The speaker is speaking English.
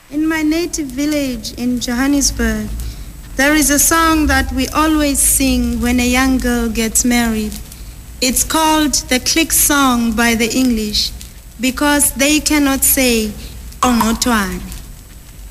In my native village in Johannesburg, there is a song that we always sing when a young girl gets married. It's called the click song by the English because they cannot say "Ongotwane."